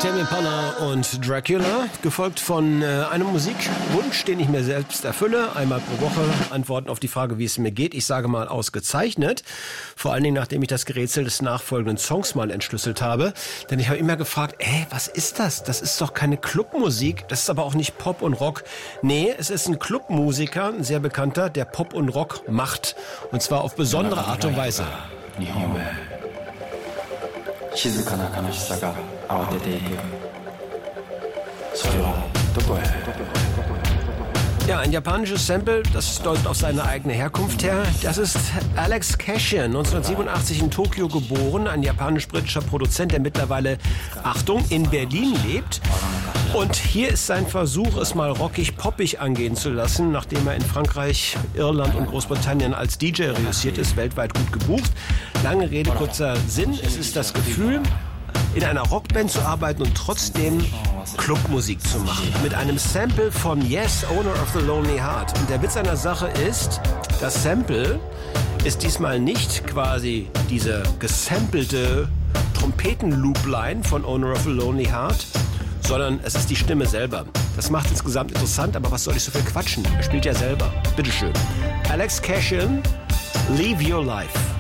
Tame Impala und Dracula, gefolgt von einem Musikwunsch, den ich mir selbst erfülle. Einmal pro Woche Antworten auf die Frage, wie es mir geht. Ich sage mal ausgezeichnet. Vor allen Dingen, nachdem ich das Gerätsel des nachfolgenden Songs mal entschlüsselt habe. Denn ich habe immer gefragt, was ist das? Das ist doch keine Clubmusik. Das ist aber auch nicht Pop und Rock. Nee, es ist ein Clubmusiker, ein sehr bekannter, der Pop und Rock macht. Und zwar auf besondere Art und Weise. 静かな悲しさが慌てていくそれはどこへ Ja, ein japanisches Sample, das deutet auf seine eigene Herkunft her. Das ist Alex Cashin, 1987 in Tokio geboren, ein japanisch-britischer Produzent, der mittlerweile, Achtung, in Berlin lebt. Und hier ist sein Versuch, es mal rockig-poppig angehen zu lassen, nachdem er in Frankreich, Irland und Großbritannien als DJ reüssiert ist, weltweit gut gebucht. Lange Rede, kurzer Sinn, es ist das Gefühl, in einer Rockband zu arbeiten und trotzdem Clubmusik zu machen. Mit einem Sample von Yes, Owner of the Lonely Heart. Und der Witz an der Sache ist, das Sample ist diesmal nicht quasi diese gesampelte Trompeten-Loop-Line von Owner of the Lonely Heart, sondern es ist die Stimme selber. Das macht insgesamt interessant, aber was soll ich so viel quatschen? Er spielt ja selber. Bitteschön. Alex Cashin, Live Your Life.